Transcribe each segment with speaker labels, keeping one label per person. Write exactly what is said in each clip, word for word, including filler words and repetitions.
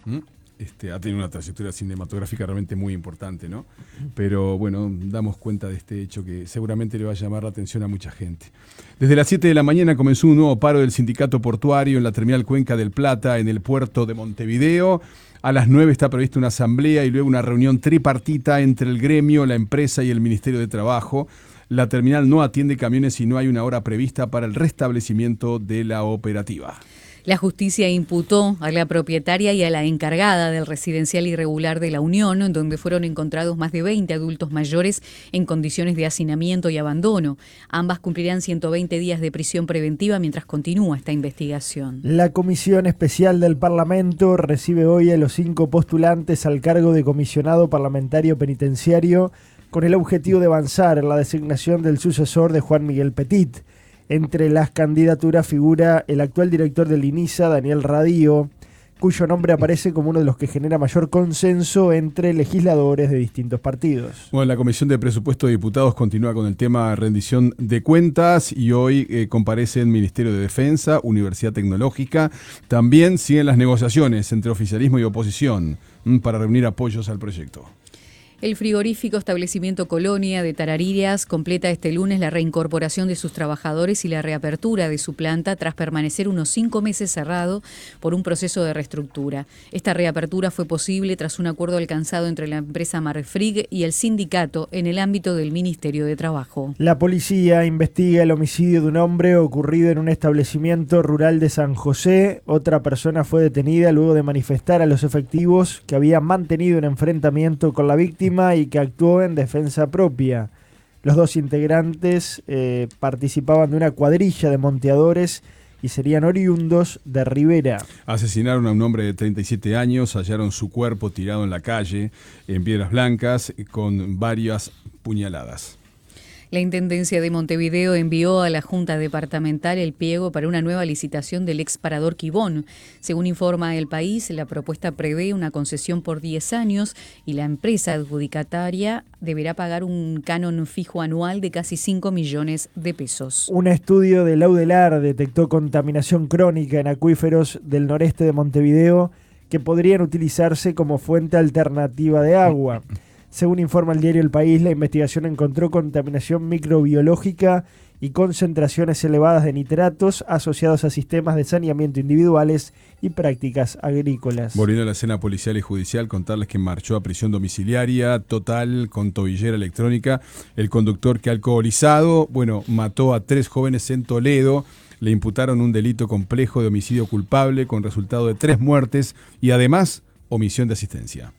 Speaker 1: ¿Mm? Este, ha tenido una trayectoria cinematográfica realmente muy importante, ¿no? Pero bueno, damos cuenta de este hecho que seguramente le va a llamar la atención a mucha gente. Desde las siete de la mañana comenzó un nuevo paro del sindicato portuario en la terminal Cuenca del Plata, en el puerto de Montevideo. A las nueve está prevista una asamblea y luego una reunión tripartita entre el gremio, la empresa y el Ministerio de Trabajo. La terminal no atiende camiones y no hay una hora prevista para el restablecimiento de la operativa.
Speaker 2: La justicia imputó a la propietaria y a la encargada del residencial irregular de La Unión, donde fueron encontrados más de veinte adultos mayores en condiciones de hacinamiento y abandono. Ambas cumplirán ciento veinte días de prisión preventiva mientras continúa esta investigación.
Speaker 3: La Comisión Especial del Parlamento recibe hoy a los cinco postulantes al cargo de comisionado parlamentario penitenciario con el objetivo de avanzar en la designación del sucesor de Juan Miguel Petit. Entre las candidaturas figura el actual director del INISA, Daniel Radío, cuyo nombre aparece como uno de los que genera mayor consenso entre legisladores de distintos partidos.
Speaker 1: Bueno, la Comisión de Presupuesto de Diputados continúa con el tema rendición de cuentas y hoy eh, comparecen Ministerio de Defensa, Universidad Tecnológica. También siguen las negociaciones entre oficialismo y oposición mm, para reunir apoyos al proyecto.
Speaker 2: El frigorífico establecimiento Colonia de Tarariras completa este lunes la reincorporación de sus trabajadores y la reapertura de su planta tras permanecer unos cinco meses cerrado por un proceso de reestructura. Esta reapertura fue posible tras un acuerdo alcanzado entre la empresa Marfrig y el sindicato en el ámbito del Ministerio de Trabajo.
Speaker 3: La policía investiga el homicidio de un hombre ocurrido en un establecimiento rural de San José. Otra persona fue detenida luego de manifestar a los efectivos que había mantenido un enfrentamiento con la víctima y que actuó en defensa propia. Los dos integrantes eh, participaban de una cuadrilla de monteadores y serían oriundos de Rivera.
Speaker 1: Asesinaron a un hombre de treinta y siete años, hallaron su cuerpo tirado en la calle, en Piedras Blancas, con varias puñaladas.
Speaker 2: La Intendencia de Montevideo envió a la Junta Departamental el pliego para una nueva licitación del ex parador Quibón. Según informa El País, la propuesta prevé una concesión por diez años y la empresa adjudicataria deberá pagar un canon fijo anual de casi cinco millones de pesos.
Speaker 3: Un estudio de Laudelar detectó contaminación crónica en acuíferos del noreste de Montevideo que podrían utilizarse como fuente alternativa de agua. Según informa el diario El País, la investigación encontró contaminación microbiológica y concentraciones elevadas de nitratos asociados a sistemas de saneamiento individuales y prácticas agrícolas.
Speaker 1: Volviendo a la escena policial y judicial, contarles que marchó a prisión domiciliaria total con tobillera electrónica el conductor que alcoholizado, bueno, mató a tres jóvenes en Toledo. Le imputaron un delito complejo de homicidio culpable con resultado de tres muertes y además omisión de asistencia.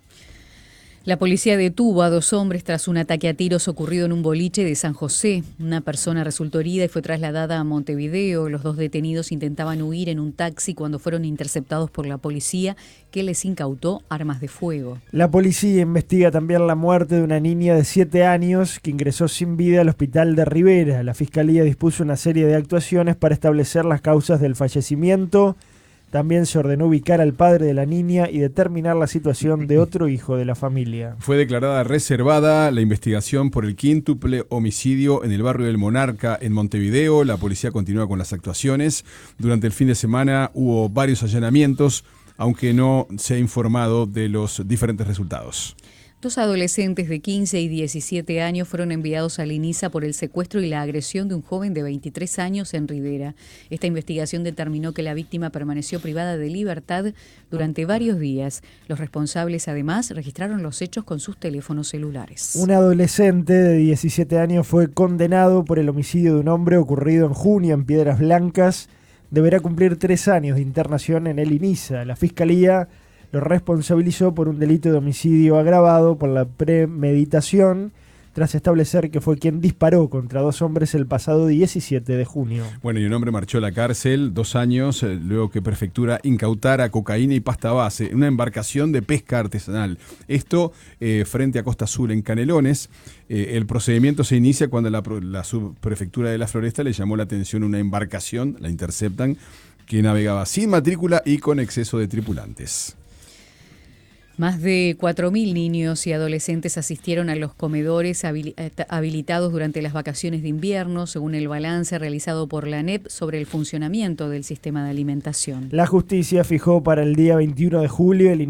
Speaker 2: La policía detuvo a dos hombres tras un ataque a tiros ocurrido en un boliche de San José. Una persona resultó herida y fue trasladada a Montevideo. Los dos detenidos intentaban huir en un taxi cuando fueron interceptados por la policía, que les incautó armas de fuego.
Speaker 3: La policía investiga también la muerte de una niña de siete años que ingresó sin vida al hospital de Rivera. La fiscalía dispuso una serie de actuaciones para establecer las causas del fallecimiento. También se ordenó ubicar al padre de la niña y determinar la situación de otro hijo de la familia.
Speaker 1: Fue declarada reservada la investigación por el quíntuple homicidio en el barrio del Monarca en Montevideo. La policía continúa con las actuaciones. Durante el fin de semana hubo varios allanamientos, aunque no se ha informado de los diferentes resultados.
Speaker 2: Dos adolescentes de quince y diecisiete años fueron enviados al INISA por el secuestro y la agresión de un joven de veintitrés años en Rivera. Esta investigación determinó que la víctima permaneció privada de libertad durante varios días. Los responsables, además, registraron los hechos con sus teléfonos celulares.
Speaker 3: Un adolescente de diecisiete años fue condenado por el homicidio de un hombre ocurrido en junio en Piedras Blancas. Deberá cumplir tres años de internación en el INISA. La Fiscalía lo responsabilizó por un delito de homicidio agravado por la premeditación, tras establecer que fue quien disparó contra dos hombres el pasado diecisiete de junio.
Speaker 1: Bueno, y un hombre marchó a la cárcel dos años, eh, luego que Prefectura incautara cocaína y pasta base en una embarcación de pesca artesanal. Esto eh, frente a Costa Azul, en Canelones. Eh, el procedimiento se inicia cuando la, la subprefectura de la Floresta le llamó la atención una embarcación, la interceptan, que navegaba sin matrícula y con exceso de tripulantes.
Speaker 2: Más de cuatro mil niños y adolescentes asistieron a los comedores habilitados durante las vacaciones de invierno, según el balance realizado por la ANEP sobre el funcionamiento del sistema de alimentación.
Speaker 3: La justicia fijó para el día veintiuno de julio el